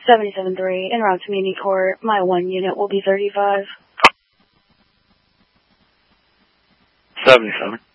77-3, en route to Muni Court. My 1 unit will be 35. 77.